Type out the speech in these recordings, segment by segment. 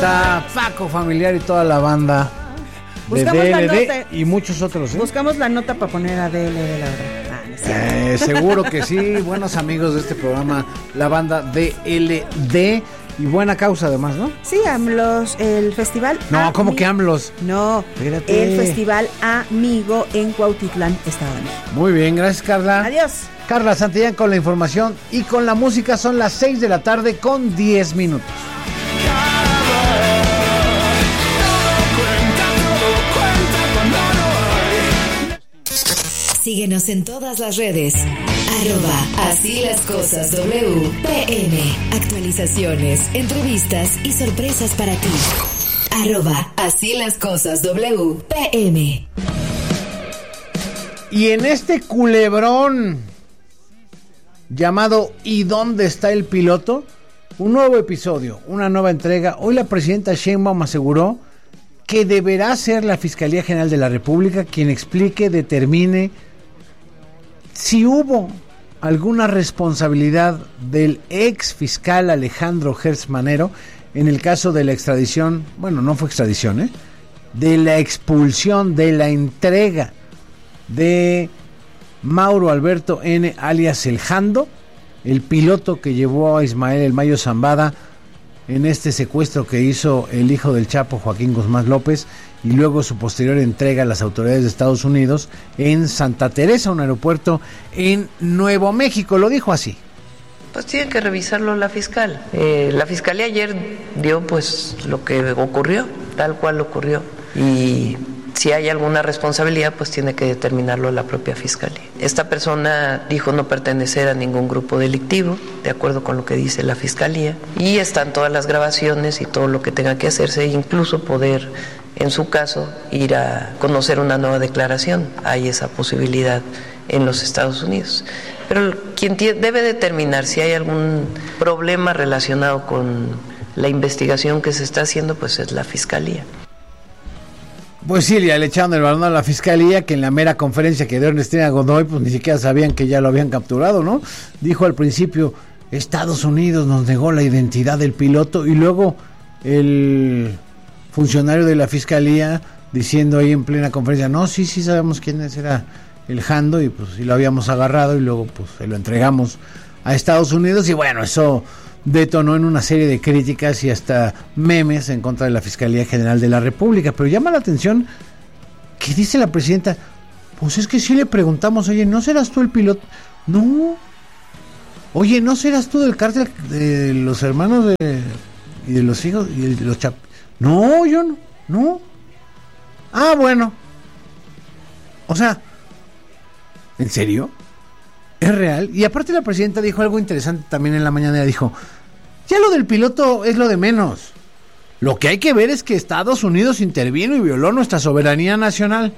Está Paco Familiar y toda la banda de DLD y muchos otros. Buscamos la nota para poner a DLD, la verdad. Seguro que sí. Buenos amigos de este programa, la banda DLD. Y buena causa además, ¿no? Sí, AMLOS, el festival. No, ¿cómo que AMLOS? No, espérate. El festival Amigo en Cuautitlán, Estado de México. Muy bien, gracias Carla. Adiós. Carla Santillán con la información y con la música. Son las 6 de la tarde con 10 minutos. Síguenos en todas las redes. @Así las cosas WPM. Actualizaciones, entrevistas y sorpresas para ti. @Así las cosas WPM. Y en este culebrón llamado ¿Y dónde está el piloto? Un nuevo episodio, una nueva entrega. Hoy la presidenta Sheinbaum aseguró que deberá ser la Fiscalía General de la República quien explique, determine si hubo alguna responsabilidad del ex fiscal Alejandro Gertz Manero en el caso de la extradición, bueno, no fue extradición, de la expulsión, de la entrega de Mauro Alberto N. alias El Jando, el piloto que llevó a Ismael El Mayo Zambada en este secuestro que hizo el hijo del Chapo, Joaquín Guzmán López, y luego su posterior entrega a las autoridades de Estados Unidos en Santa Teresa, un aeropuerto en Nuevo México. Lo dijo así. Pues tiene que revisarlo la fiscal. La fiscalía ayer dio pues lo que ocurrió, tal cual ocurrió. Y si hay alguna responsabilidad, pues tiene que determinarlo la propia fiscalía. Esta persona dijo no pertenecer a ningún grupo delictivo, de acuerdo con lo que dice la fiscalía. Y están todas las grabaciones y todo lo que tenga que hacerse, incluso poder, en su caso, ir a conocer una nueva declaración. Hay esa posibilidad en los Estados Unidos. Pero quien debe determinar si hay algún problema relacionado con la investigación que se está haciendo, pues es la fiscalía. Pues sí, le echaron el balón a la fiscalía, que en la mera conferencia que dio Ernestina Godoy, pues ni siquiera sabían que ya lo habían capturado, ¿no? Dijo al principio, Estados Unidos nos negó la identidad del piloto, y luego el funcionario de la fiscalía diciendo ahí en plena conferencia, no, sí sabemos quién era el Jando, y pues sí lo habíamos agarrado, y luego pues se lo entregamos a Estados Unidos, y bueno, eso detonó en una serie de críticas y hasta memes en contra de la Fiscalía General de la República. Pero llama la atención que dice la presidenta, pues es que sí le preguntamos, oye, ¿no serás tú el piloto? No. Oye, ¿no serás tú del cártel de los hermanos y de los hijos y de los No, yo no. Ah, bueno. O sea, ¿en serio? ¿Es real? Y aparte la presidenta dijo algo interesante también en la mañana. Dijo, ya lo del piloto es lo de menos. Lo que hay que ver es que Estados Unidos intervino y violó nuestra soberanía nacional.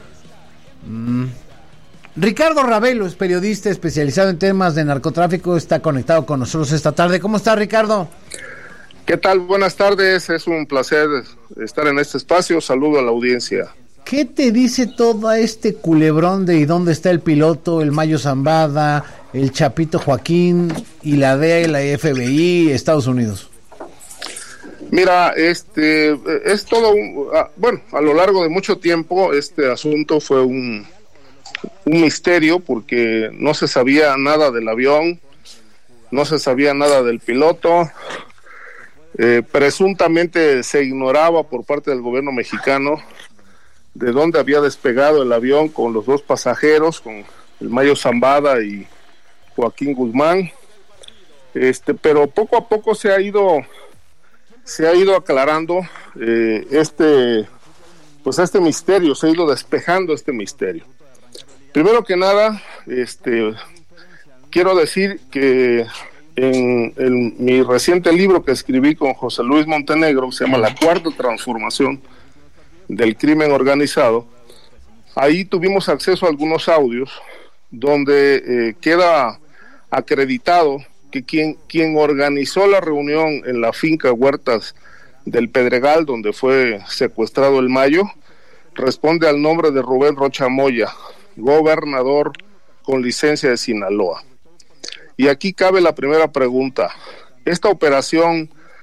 Ricardo Ravelo es periodista especializado en temas de narcotráfico. Está conectado con nosotros esta tarde. ¿Cómo está, Ricardo? ¿Qué tal? Buenas tardes. Es un placer estar en este espacio. Saludo a la audiencia. ¿Qué te dice todo este culebrón de ¿y dónde está el piloto, el Mayo Zambada, el Chapito Joaquín y la DEA y la FBI, Estados Unidos? Mira, es todo a lo largo de mucho tiempo este asunto fue un misterio porque no se sabía nada del avión, no se sabía nada del piloto, presuntamente se ignoraba por parte del gobierno mexicano de dónde había despegado el avión con los dos pasajeros, con el Mayo Zambada y Joaquín Guzmán, pero poco a poco se ha ido aclarando este misterio, se ha ido despejando este misterio. Primero que nada, quiero decir que en mi reciente libro que escribí con José Luis Montenegro, se llama La Cuarta Transformación del Crimen Organizado, ahí tuvimos acceso a algunos audios donde queda acreditado que quien organizó la reunión en la finca Huertas del Pedregal, donde fue secuestrado el Mayo, responde al nombre de Rubén Rocha Moya, gobernador con licencia de Sinaloa. Y aquí cabe la primera pregunta: ¿esta operación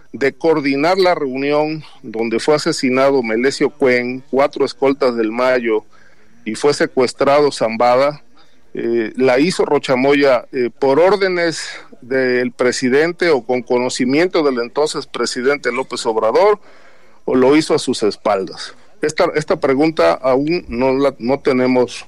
de coordinar la reunión donde fue asesinado Melesio Cuen, 4 escoltas del Mayo, y fue secuestrado Zambada, la hizo Rocha Moya por órdenes del presidente o con conocimiento del entonces presidente López Obrador, o lo hizo a sus espaldas. Esta pregunta aún no tenemos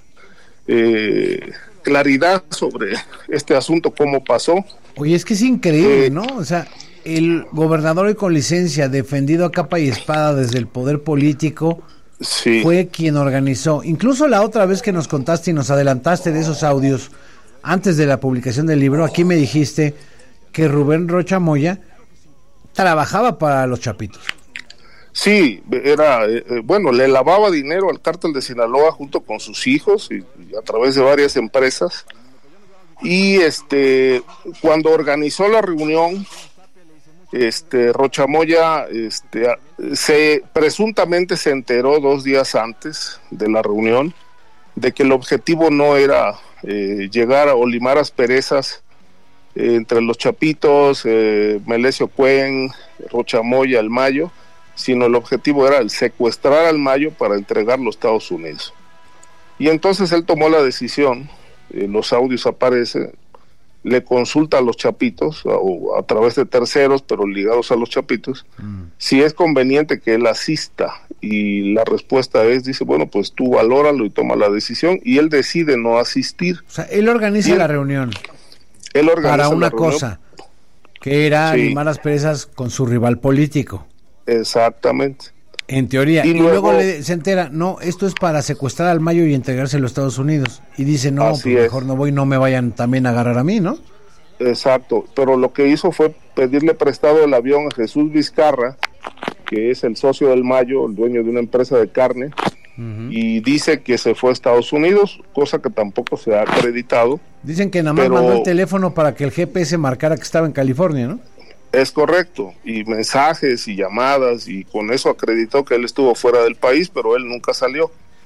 claridad sobre este asunto, cómo pasó. Oye, es que es increíble, ¿no? O sea, el gobernador hoy con licencia, defendido a capa y espada desde el poder político, sí, fue quien organizó. Incluso la otra vez que nos contaste y nos adelantaste de esos audios, antes de la publicación del libro, aquí me dijiste que Rubén Rocha Moya trabajaba para los Chapitos. Sí, era, le lavaba dinero al cártel de Sinaloa junto con sus hijos y a través de varias empresas. Y cuando organizó la reunión, Rocha Moya presuntamente se enteró 2 días antes de la reunión de que el objetivo no era llegar o limar asperezas entre los Chapitos, Melesio Cuen, Rocha Moya, el Mayo, sino el objetivo era el secuestrar al Mayo para entregarlo a Estados Unidos. Y entonces él tomó la decisión, los audios aparecen, le consulta a los Chapitos, o a través de terceros, pero ligados a los Chapitos, si es conveniente que él asista, y la respuesta dice, bueno, pues tú valóralo y toma la decisión, y él decide no asistir. O sea, él organiza la reunión. Él organiza para una cosa, que era limar las perezas con su rival político. Exactamente. En teoría. Y luego se entera, no, esto es para secuestrar al Mayo y entregárselo a los Estados Unidos. Y dice, no, pues mejor no voy, no me vayan también a agarrar a mí, ¿no? Exacto, pero lo que hizo fue pedirle prestado el avión a Jesús Vizcarra, que es el socio del Mayo, el dueño de una empresa de carne, y dice que se fue a Estados Unidos, cosa que tampoco se ha acreditado. Dicen que nada más mandó el teléfono para que el GPS marcara que estaba en California, ¿no? Es correcto, y mensajes y llamadas, y con eso acreditó que él estuvo fuera del país, pero él nunca salió.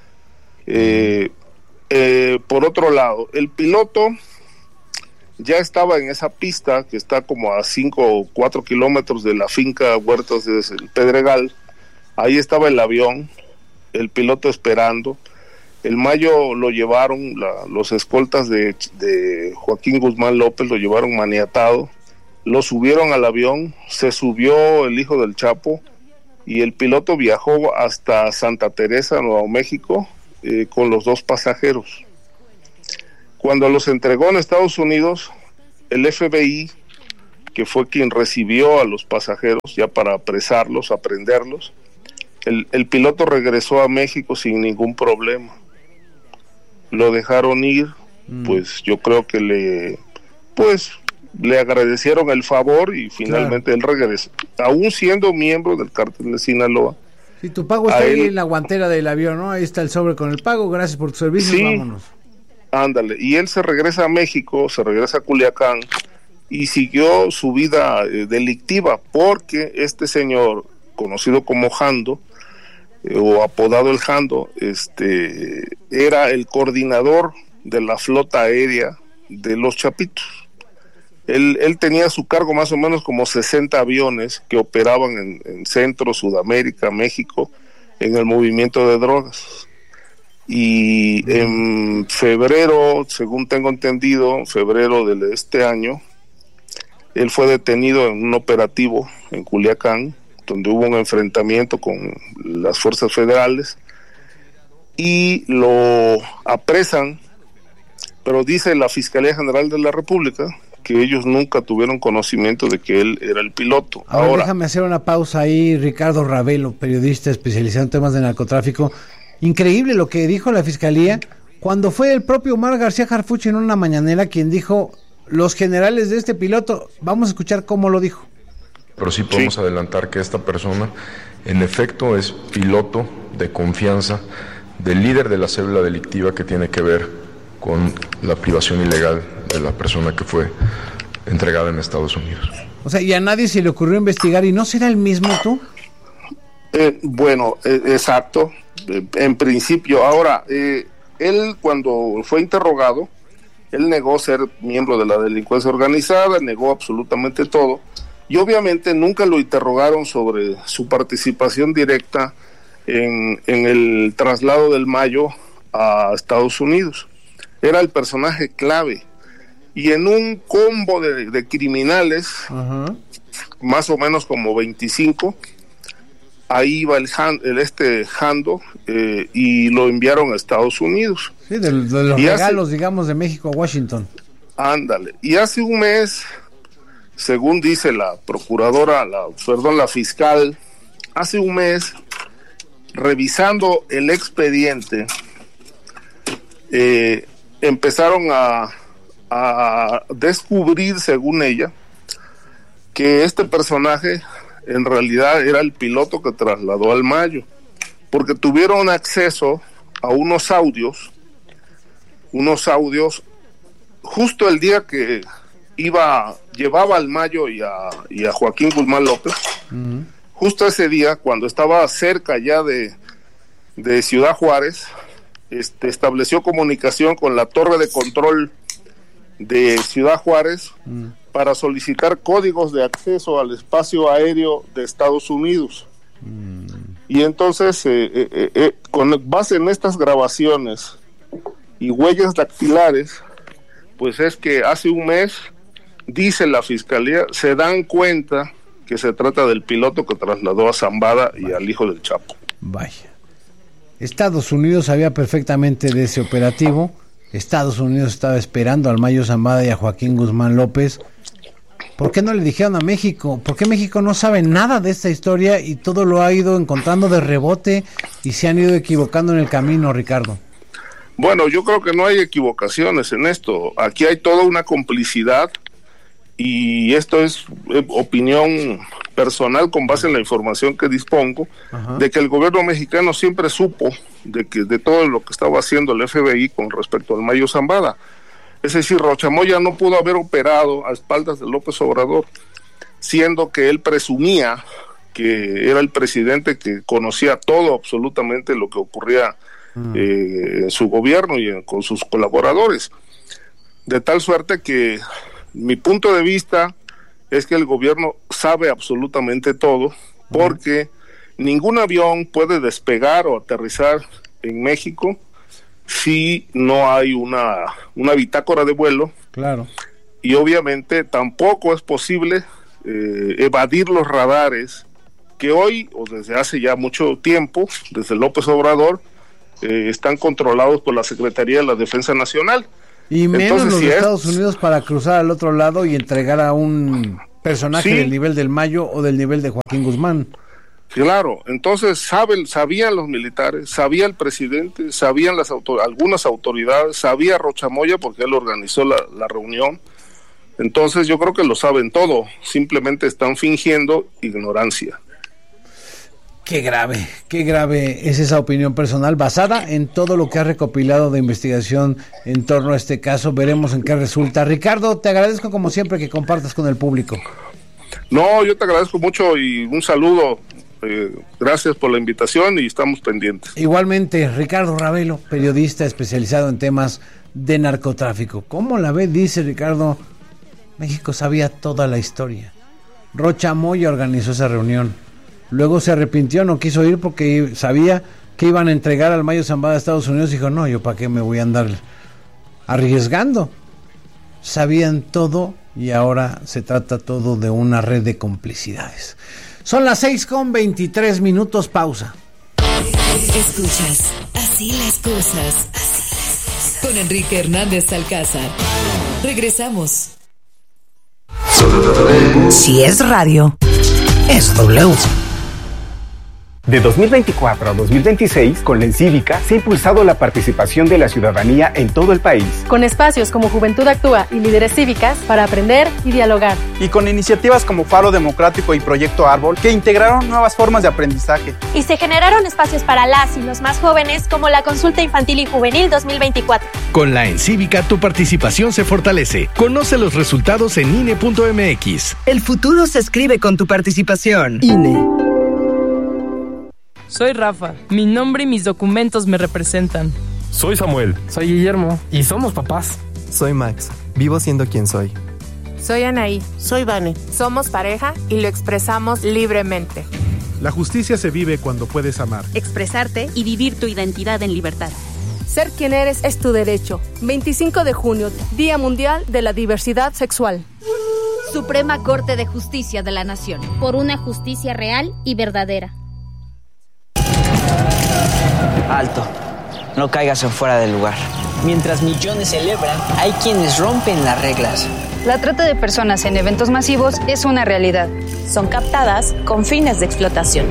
Por otro lado, el piloto ya estaba en esa pista, que está como a 5 o 4 kilómetros de la finca Huertas del Pedregal. Ahí estaba el avión, el piloto esperando. El Mayo lo llevaron, los escoltas de Joaquín Guzmán López lo llevaron maniatado. Lo subieron al avión, se subió el hijo del Chapo y el piloto viajó hasta Santa Teresa, Nuevo México, con los 2 pasajeros. Cuando los entregó en Estados Unidos, el FBI, que fue quien recibió a los pasajeros ya para apresarlos, aprenderlos, el piloto regresó a México sin ningún problema. Lo dejaron ir, pues yo creo que le agradecieron el favor y finalmente él regresó, aún siendo miembro del cártel de Sinaloa. Si tu pago está ahí en la guantera del avión, ¿no? Ahí está el sobre con el pago, gracias por tu servicio, vámonos. Ándale, y él se regresa a México, se regresa a Culiacán y siguió su vida delictiva, porque este señor, conocido como Jando, o apodado el Jando, era el coordinador de la flota aérea de los Chapitos. Él tenía a su cargo más o menos como 60 aviones que operaban en Centro, Sudamérica, México, en el movimiento de drogas. Y en febrero, según tengo entendido, en febrero de este año, él fue detenido en un operativo en Culiacán, donde hubo un enfrentamiento con las fuerzas federales, y lo apresan, pero dice la Fiscalía General de la República que ellos nunca tuvieron conocimiento de que él era el piloto. Ahora déjame hacer una pausa ahí. Ricardo Ravelo, periodista especializado en temas de narcotráfico. Increíble lo que dijo la Fiscalía, cuando fue el propio Omar García Harfuch en una mañanera quien dijo, los generales de este piloto, vamos a escuchar cómo lo dijo. Pero sí podemos adelantar que esta persona en efecto es piloto de confianza del líder de la célula delictiva que tiene que ver con la privación ilegal de la persona que fue entregada en Estados Unidos. O sea, y a nadie se le ocurrió investigar, ¿y no será el mismo tú? Exacto, en principio. Ahora, él cuando fue interrogado, él negó ser miembro de la delincuencia organizada, negó absolutamente todo, y obviamente nunca lo interrogaron sobre su participación directa en el traslado del Mayo a Estados Unidos. Era el personaje clave, y en un combo de criminales, más o menos como 25, ahí iba el Jando, y lo enviaron a Estados Unidos. Sí, de los regalos, digamos, de México a Washington. Ándale. Y hace un mes, según dice la fiscal, hace un mes, revisando el expediente, empezaron a descubrir, según ella, que este personaje en realidad era el piloto que trasladó al Mayo, porque tuvieron acceso a unos audios justo el día que llevaba al Mayo y a Joaquín Guzmán López. Justo ese día, cuando estaba cerca ya de Ciudad Juárez, estableció comunicación con la torre de control de Ciudad Juárez para solicitar códigos de acceso al espacio aéreo de Estados Unidos. Y entonces, con base en estas grabaciones y huellas dactilares, pues es que hace un mes, dice la fiscalía, se dan cuenta que se trata del piloto que trasladó a Zambada y al hijo del Chapo. Vaya. Estados Unidos sabía perfectamente de ese operativo. Estados Unidos estaba esperando al Mayo Zambada y a Joaquín Guzmán López. ¿Por qué no le dijeron a México? ¿Por qué México no sabe nada de esta historia y todo lo ha ido encontrando de rebote y se han ido equivocando en el camino, Ricardo? Bueno, yo creo que no hay equivocaciones en esto. Aquí hay toda una complicidad, y esto es opinión personal con base en la información que dispongo, de que el gobierno mexicano siempre supo de todo lo que estaba haciendo el FBI con respecto al Mayo Zambada. Es decir, Rocha Moya no pudo haber operado a espaldas de López Obrador, siendo que él presumía que era el presidente que conocía todo, absolutamente lo que ocurría en su gobierno y con sus colaboradores. De tal suerte que mi punto de vista es que el gobierno sabe absolutamente todo, porque ningún avión puede despegar o aterrizar en México si no hay una bitácora de vuelo. Claro. Y obviamente tampoco es posible evadir los radares que hoy, o desde hace ya mucho tiempo, desde López Obrador, están controlados por la Secretaría de la Defensa Nacional. Y menos los de Estados Unidos para cruzar al otro lado y entregar a un personaje del nivel del Mayo o del nivel de Joaquín Guzmán. Claro, entonces sabían los militares, sabía el presidente, sabían algunas autoridades, sabía Rocha Moya porque él organizó la reunión. Entonces yo creo que lo saben todo, simplemente están fingiendo ignorancia. Qué grave es esa opinión personal basada en todo lo que ha recopilado de investigación en torno a este caso. Veremos en qué resulta. Ricardo, te agradezco como siempre que compartas con el público. No, yo te agradezco mucho y un saludo. Gracias por la invitación y estamos pendientes. Igualmente, Ricardo Ravelo, periodista especializado en temas de narcotráfico. ¿Cómo la ve? Dice Ricardo, México sabía toda la historia. Rocha Moya organizó esa reunión. Luego se arrepintió, no quiso ir porque sabía que iban a entregar al Mayo Zambada a Estados Unidos. Dijo, no, yo para qué me voy a andar arriesgando. Sabían todo y ahora se trata todo de una red de complicidades. Son las 6:23, pausa. Escuchas Así las cosas con Enrique Hernández Alcázar. Regresamos. Si es radio, es W. De 2024 a 2026, con la Encívica se ha impulsado la participación de la ciudadanía en todo el país. Con espacios como Juventud Actúa y Líderes Cívicas para aprender y dialogar. Y con iniciativas como Faro Democrático y Proyecto Árbol que integraron nuevas formas de aprendizaje. Y se generaron espacios para las y los más jóvenes como la Consulta Infantil y Juvenil 2024. Con la Encívica tu participación se fortalece. Conoce los resultados en INE.mx. El futuro se escribe con tu participación. INE. Soy Rafa, mi nombre y mis documentos me representan. Soy Samuel. Soy Guillermo y somos papás. Soy Max, vivo siendo quien soy. Soy Anaí. Soy Vane. Somos pareja y lo expresamos libremente. La justicia se vive cuando puedes amar, expresarte y vivir tu identidad en libertad. Ser quien eres es tu derecho. 25 de junio, Día Mundial de la Diversidad Sexual. Suprema Corte de Justicia de la Nación. Por una justicia real y verdadera. Alto. No caigas en fuera del lugar. Mientras millones celebran, hay quienes rompen las reglas. La trata de personas en eventos masivos es una realidad. Son captadas con fines de explotación.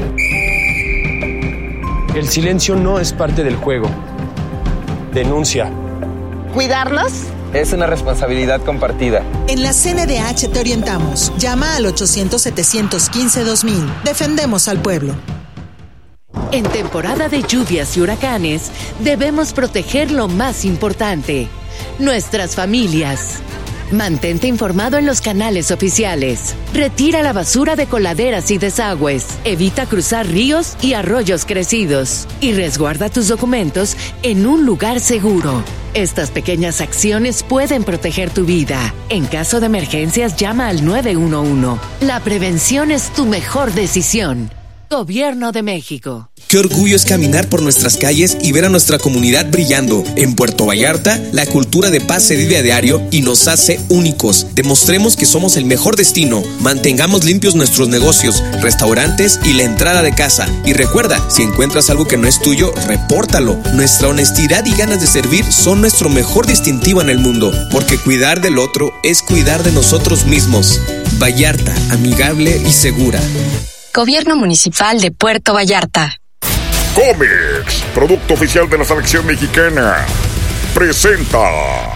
El silencio no es parte del juego. Denuncia. ¿Cuidarnos? Es una responsabilidad compartida. En la CNDH te orientamos. Llama al 800-715-2000. Defendemos al pueblo. En temporada de lluvias y huracanes, debemos proteger lo más importante: nuestras familias. Mantente informado en los canales oficiales. Retira la basura de coladeras y desagües. Evita cruzar ríos y arroyos crecidos. Y resguarda tus documentos en un lugar seguro. Estas pequeñas acciones pueden proteger tu vida. En caso de emergencias, llama al 911. La prevención es tu mejor decisión. Gobierno de México. Qué orgullo es caminar por nuestras calles y ver a nuestra comunidad brillando. En Puerto Vallarta, la cultura de paz se vive a diario y nos hace únicos. Demostremos que somos el mejor destino. Mantengamos limpios nuestros negocios, restaurantes y la entrada de casa. Y recuerda, si encuentras algo que no es tuyo, repórtalo. Nuestra honestidad y ganas de servir son nuestro mejor distintivo en el mundo, porque cuidar del otro es cuidar de nosotros mismos. Vallarta, amigable y segura. Gobierno Municipal de Puerto Vallarta. Comex, producto oficial de la selección mexicana, presenta.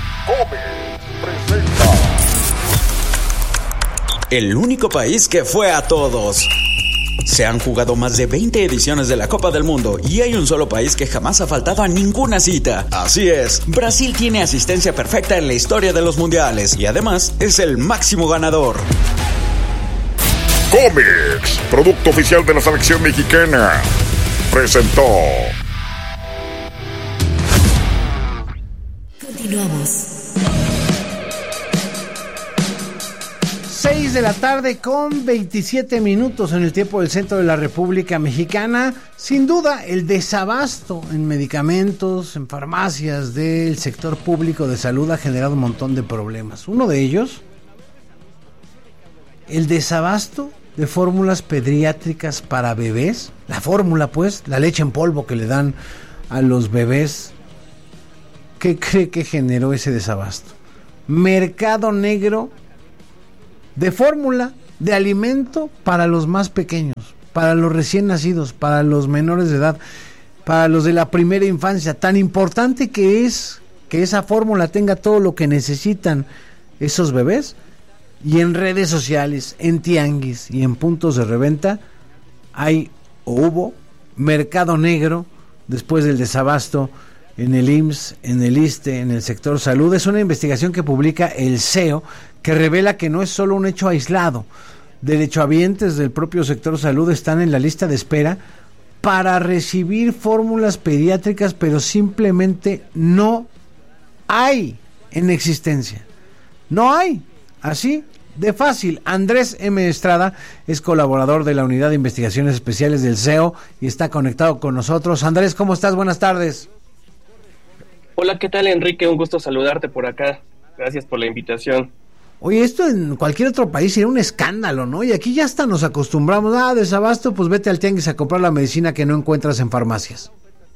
El único país que fue a todos. Se han jugado más de 20 ediciones de la Copa del Mundo y hay un solo país que jamás ha faltado a ninguna cita. Así es, Brasil tiene asistencia perfecta en la historia de los mundiales y además es el máximo ganador. Comex, producto oficial de la selección mexicana, presentó. Continuamos. 6 de la tarde con 27 minutos en el tiempo del centro de la República Mexicana. Sin duda, el desabasto en medicamentos, en farmacias del sector público de salud ha generado un montón de problemas. Uno de ellos, el desabasto de fórmulas pediátricas para bebés. La fórmula, pues, la leche en polvo que le dan a los bebés. ¿Qué cree que generó ese desabasto? Mercado negro de fórmula de alimento para los más pequeños, para los recién nacidos, para los menores de edad, para los de la primera infancia. Tan importante que es que esa fórmula tenga todo lo que necesitan esos bebés. Y en redes sociales, en tianguis y en puntos de reventa hay o hubo mercado negro después del desabasto en el IMSS, en el ISSSTE, en el sector salud. Es una investigación que publica el CEO que revela que no es solo un hecho aislado. Derechohabientes del propio sector salud están en la lista de espera para recibir fórmulas pediátricas, pero simplemente no hay en existencia. No hay. Así de fácil. Andrés M. Estrada es colaborador de la Unidad de Investigaciones Especiales del CEO y está conectado con nosotros. Andrés, ¿cómo estás? Buenas tardes. Hola, ¿qué tal, Enrique? Un gusto saludarte por acá. Gracias por la invitación. Oye, esto en cualquier otro país sería un escándalo, ¿no? Y aquí ya hasta nos acostumbramos. Desabasto, pues vete al tianguis a comprar la medicina que no encuentras en farmacias.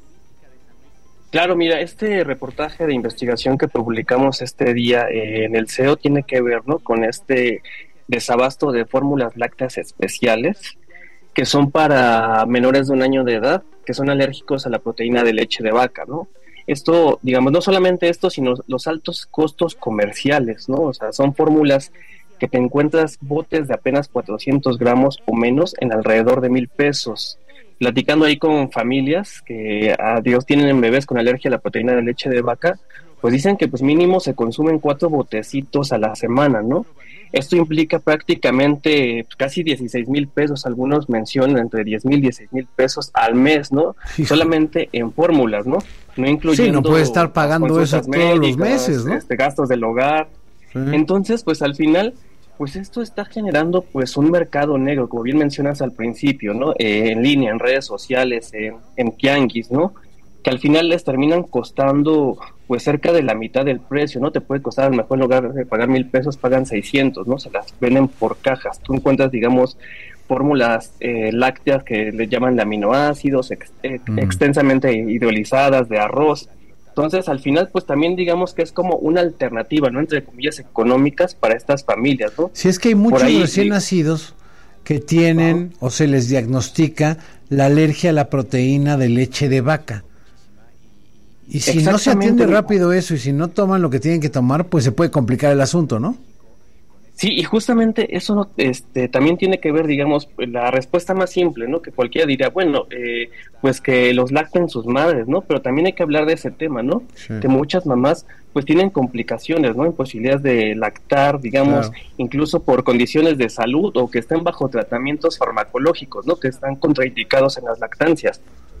Claro, mira, este reportaje de investigación que publicamos este día en el CEO tiene que ver, ¿no?, con este desabasto de fórmulas lácteas especiales que son para menores de 1 año de edad, que son alérgicos a la proteína de leche de vaca, ¿no? Esto, digamos, no solamente esto, sino los altos costos comerciales, ¿no? O sea, son fórmulas que te encuentras botes de apenas 400 gramos o menos en alrededor de 1,000 pesos. Platicando ahí con familias que tienen bebés con alergia a la proteína de leche de vaca, pues dicen que pues mínimo se consumen 4 botecitos a la semana, ¿no? Esto implica prácticamente casi 16,000 pesos, algunos mencionan entre 10,000 y 16,000 pesos al mes, ¿no? Sí. Solamente en fórmulas, ¿no? No incluyendo... Sí, no puede estar pagando eso todos los meses, ¿no? Gastos del hogar. Sí. Entonces, pues al final pues esto está generando pues un mercado negro, como bien mencionas al principio, ¿no? En línea, en redes sociales, en tianguis, ¿no? Que al final les terminan costando pues cerca de la mitad del precio, ¿no? Te puede costar, a lo mejor en lugar de pagar 1,000 pesos, pagan 600, ¿no? Se las venden por cajas. Tú encuentras, digamos, fórmulas lácteas que le llaman de aminoácidos, extensamente hidrolizadas, de arroz. Entonces, al final, pues también digamos que es como una alternativa, ¿no? Entre comillas, económicas para estas familias, ¿no? Si es que hay muchos recién nacidos que tienen o se les diagnostica la alergia a la proteína de leche de vaca. Y si no se atiende rápido eso y si no toman lo que tienen que tomar, pues se puede complicar el asunto, ¿no? Sí, y justamente eso también tiene que ver, digamos, la respuesta más simple, ¿no? Que cualquiera diría, bueno, pues que los lacten sus madres, ¿no? Pero también hay que hablar de ese tema, ¿no? Sí. Que muchas mamás pues tienen complicaciones, ¿no? Imposibilidades de lactar, digamos, claro, incluso por condiciones de salud o que estén bajo tratamientos farmacológicos, ¿no? Que están contraindicados en las lactancias.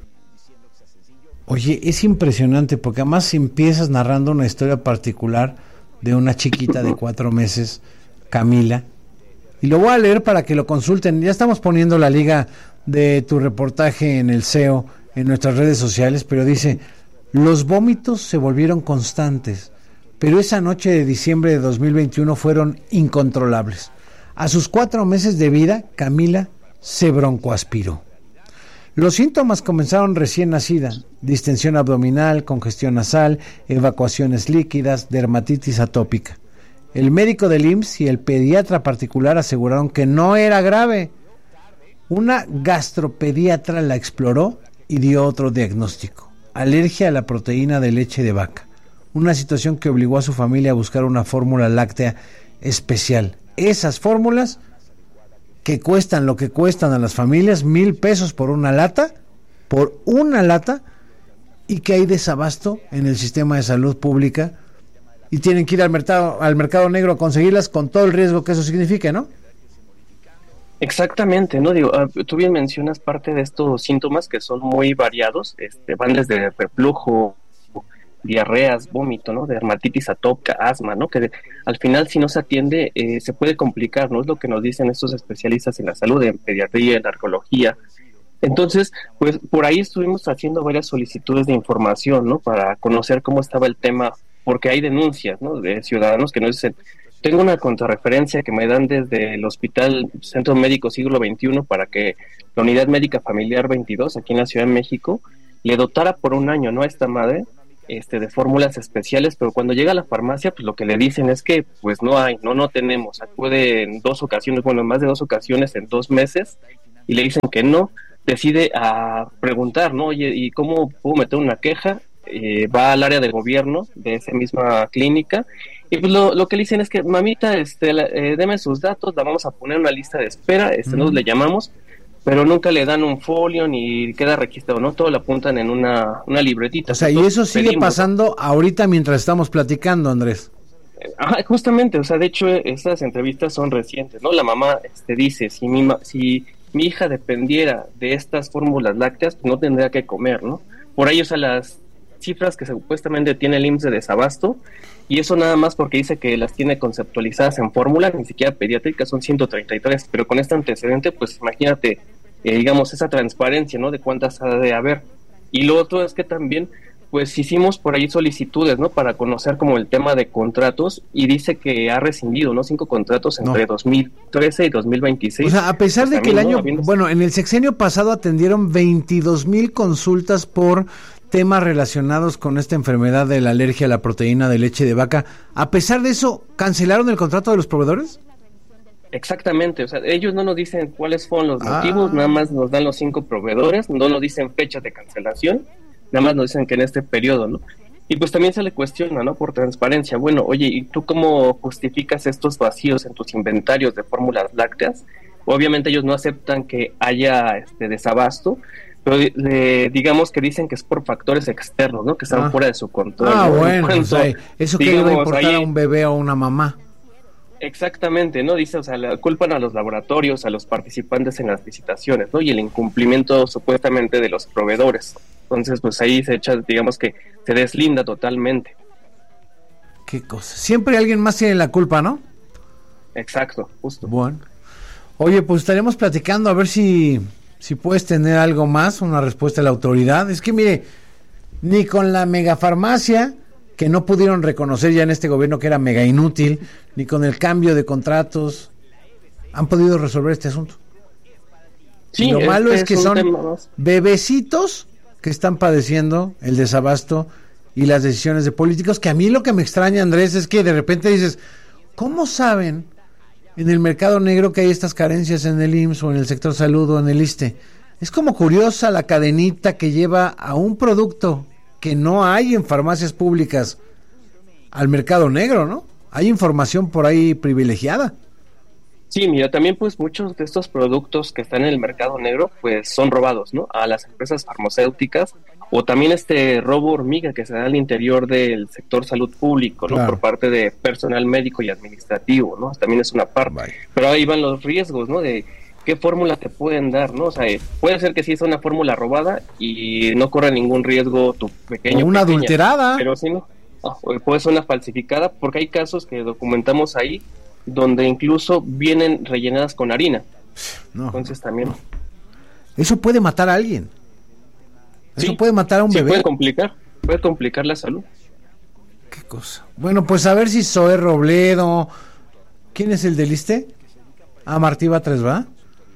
Oye, es impresionante porque además empiezas narrando una historia particular de una chiquita de 4 meses, Camila, y lo voy a leer para que lo consulten. Ya estamos poniendo la liga de tu reportaje en el SEO en nuestras redes sociales, pero dice: los vómitos se volvieron constantes, pero esa noche de diciembre de 2021 fueron incontrolables. A sus 4 meses de vida, Camila se broncoaspiró. Los síntomas comenzaron recién nacida: distensión abdominal, congestión nasal, evacuaciones líquidas, dermatitis atópica. El médico del IMSS y el pediatra particular aseguraron que no era grave. Una gastropediatra la exploró y dio otro diagnóstico: alergia a la proteína de leche de vaca. Una situación que obligó a su familia a buscar una fórmula láctea especial. Esas fórmulas que cuestan lo que cuestan a las familias, 1,000 pesos por una lata, y que hay desabasto en el sistema de salud pública y tienen que ir al mercado negro a conseguirlas con todo el riesgo que eso significa, ¿no? Exactamente, ¿no? Digo, tú bien mencionas parte de estos síntomas que son muy variados, van desde reflujo, diarreas, vómito, ¿no? Dermatitis atópica, asma, ¿no? Que al final, si no se atiende, se puede complicar, ¿no? Es lo que nos dicen estos especialistas en la salud, en pediatría, en narcología. Entonces, pues por ahí estuvimos haciendo varias solicitudes de información, ¿no? Para conocer cómo estaba el tema, porque hay denuncias, ¿no? De ciudadanos que nos dicen: tengo una contrarreferencia que me dan desde el Hospital Centro Médico Siglo XXI para que la Unidad Médica Familiar 22, aquí en la Ciudad de México, le dotara por 1 año, ¿no? A esta madre, de fórmulas especiales, pero cuando llega a la farmacia, pues lo que le dicen es que pues no tenemos. Acude en 2 ocasiones, bueno, más de 2 ocasiones en 2 meses, y le dicen que no. Decide a preguntar, ¿no? Oye, ¿y cómo puedo meter una queja? Va al área de gobierno de esa misma clínica, y pues lo que le dicen es que: mamita, deme sus datos, la vamos a poner en una lista de espera, nos le llamamos, pero nunca le dan un folio ni queda registrado, ¿no? Todo lo apuntan en una libretita. O sea, y eso sigue pasando ahorita mientras estamos platicando, Andrés. Justamente, o sea, de hecho, estas entrevistas son recientes, ¿no? La mamá dice: si mi hija dependiera de estas fórmulas lácteas, pues no tendría que comer, ¿no? Por ahí, o sea, las cifras que supuestamente tiene el IMSS de desabasto, y eso nada más porque dice que las tiene conceptualizadas en fórmula, ni siquiera pediátricas, son 133, pero con este antecedente, pues imagínate, digamos, esa transparencia, ¿no? De cuántas ha de haber. Y lo otro es que también, pues hicimos por ahí solicitudes, ¿no? Para conocer como el tema de contratos, y dice que ha rescindido, ¿no? 5 contratos entre 2013 y 2026. O sea, a pesar de que el año, bueno, en el sexenio pasado atendieron 22,000 consultas por temas relacionados con esta enfermedad de la alergia a la proteína de leche de vaca. A pesar de eso, ¿cancelaron el contrato de los proveedores? Exactamente, o sea, ellos no nos dicen cuáles fueron los motivos, nada más nos dan los 5 proveedores, no nos dicen fechas de cancelación, nada más nos dicen que en este periodo, ¿no? Y pues también se le cuestiona, ¿no? Por transparencia. Bueno, oye, ¿y tú cómo justificas estos vacíos en tus inventarios de fórmulas lácteas? Obviamente ellos no aceptan que haya desabasto, pero digamos que dicen que es por factores externos, ¿no? Que están fuera de su control. ¿No? Bueno, o sea, eso que le va a importar a un bebé o a una mamá. Exactamente, ¿no? Dice, o sea, culpan a los laboratorios, a los participantes en las licitaciones, ¿no? Y el incumplimiento supuestamente de los proveedores. Entonces, pues ahí se echa, digamos que se deslinda totalmente. Qué cosa. Siempre alguien más tiene la culpa, ¿no? Exacto, justo. Bueno. Oye, pues estaremos platicando a ver si puedes tener algo más, una respuesta de la autoridad. Es que mire, ni con la megafarmacia, que no pudieron reconocer ya en este gobierno que era mega inútil, ni con el cambio de contratos, han podido resolver este asunto. Sí, lo malo es que son bebecitos que están padeciendo el desabasto y las decisiones de políticos, que a mí lo que me extraña, Andrés, es que de repente dices, ¿cómo saben en el mercado negro que hay estas carencias en el IMSS o en el sector salud o en el ISSSTE? Es como curiosa la cadenita que lleva a un producto que no hay en farmacias públicas al mercado negro, ¿no? Hay información por ahí privilegiada. Sí, mira, también pues muchos de estos productos que están en el mercado negro pues son robados, ¿no? A las empresas farmacéuticas, o también este robo hormiga que se da al interior del sector salud público, ¿no? Claro. Por parte de personal médico y administrativo, ¿no? También es una parte. Vale. Pero ahí van los riesgos, ¿no? De qué fórmula te pueden dar, ¿no? O sea, puede ser que sí es una fórmula robada y no corre ningún riesgo tu pequeño. O una adulterada. Pero sí, no. Puede ser una falsificada, porque hay casos que documentamos ahí donde incluso vienen rellenadas con harina. No. Entonces también. Eso puede matar a alguien. Eso sí, puede matar a un bebé. Puede complicar la salud. Qué cosa. Bueno, pues a ver si Zoé Robledo. ¿Quién es el del ISSSTE? Martí Batres, ¿va?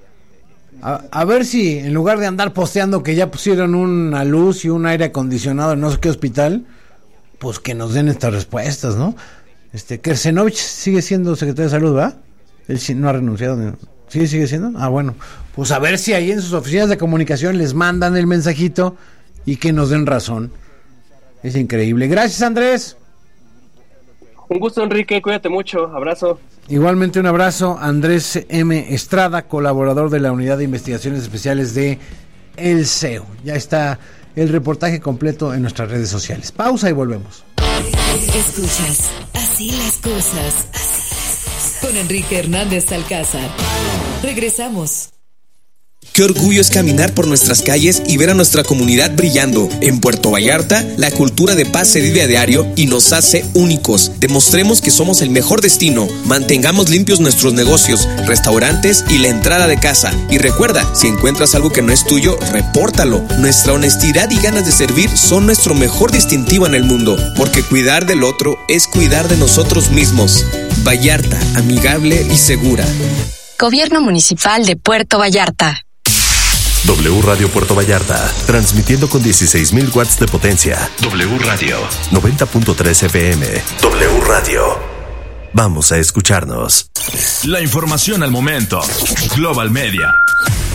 A ver si en lugar de andar posteando que ya pusieron una luz y un aire acondicionado en no sé qué hospital, pues que nos den estas respuestas, ¿no? Kersenovich sigue siendo secretario de salud, ¿va? Él no ha renunciado. ¿Sí sigue siendo? Bueno, pues a ver si ahí en sus oficinas de comunicación les mandan el mensajito y que nos den razón. Es increíble. Gracias, Andrés. Un gusto, Enrique, cuídate mucho, abrazo. Igualmente un abrazo, Andrés M. Estrada, colaborador de la Unidad de Investigaciones Especiales de El CEO. Ya está el reportaje completo en nuestras redes sociales. Pausa y volvemos. Escuchas Así las cosas con Enrique Hernández Alcázar. Regresamos. Qué orgullo es caminar por nuestras calles y ver a nuestra comunidad brillando. En Puerto Vallarta, la cultura de paz se vive a diario y nos hace únicos. Demostremos que somos el mejor destino. Mantengamos limpios nuestros negocios, restaurantes y la entrada de casa. Y recuerda, si encuentras algo que no es tuyo, repórtalo. Nuestra honestidad y ganas de servir son nuestro mejor distintivo en el mundo, porque cuidar del otro es cuidar de nosotros mismos. Vallarta, amigable y segura. Gobierno Municipal de Puerto Vallarta. W Radio Puerto Vallarta, transmitiendo con 16,000 watts de potencia. W Radio 90.3 FM. W Radio. Vamos a escucharnos. La información al momento. Global Media.